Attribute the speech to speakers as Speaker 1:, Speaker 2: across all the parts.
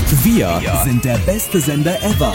Speaker 1: Wir sind der beste Sender ever.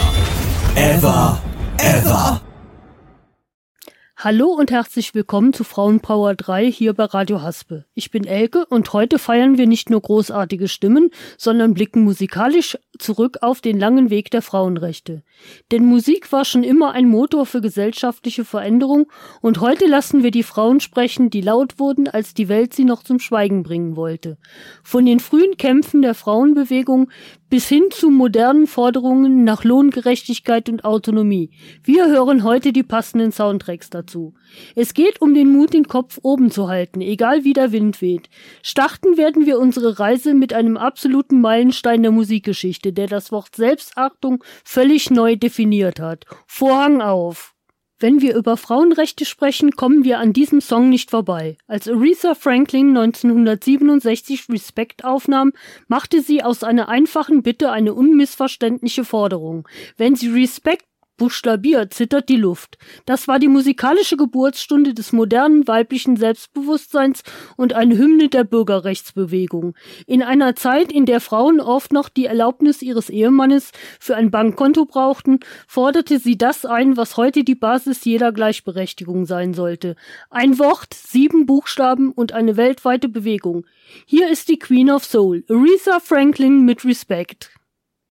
Speaker 1: Ever.
Speaker 2: Hallo und herzlich willkommen zu Frauenpower 3 hier bei Radio Haspe. Ich bin Elke und heute feiern wir nicht nur großartige Stimmen, sondern blicken musikalisch zurück auf den langen Weg der Frauenrechte. Denn Musik war schon immer ein Motor für gesellschaftliche Veränderung und heute lassen wir die Frauen sprechen, die laut wurden, als die Welt sie noch zum Schweigen bringen wollte. Von den frühen Kämpfen der Frauenbewegung bis hin zu modernen Forderungen nach Lohngerechtigkeit und Autonomie. Wir hören heute die passenden Soundtracks dazu. Es geht um den Mut, den Kopf oben zu halten, egal wie der Wind weht. Starten werden wir unsere Reise mit einem absoluten Meilenstein der Musikgeschichte, der das Wort Selbstachtung völlig neu definiert hat. Vorhang auf! Wenn wir über Frauenrechte sprechen, kommen wir an diesem Song nicht vorbei. Als Aretha Franklin 1967 Respect aufnahm, machte sie aus einer einfachen Bitte eine unmissverständliche Forderung. Wenn sie Respect buchstabiert, zittert die Luft. Das war die musikalische Geburtsstunde des modernen weiblichen Selbstbewusstseins und eine Hymne der Bürgerrechtsbewegung. In einer Zeit, in der Frauen oft noch die Erlaubnis ihres Ehemannes für ein Bankkonto brauchten, forderte sie das ein, was heute die Basis jeder Gleichberechtigung sein sollte. Ein Wort, 7 Buchstaben und eine weltweite Bewegung. Hier ist die Queen of Soul, Aretha Franklin mit Respect.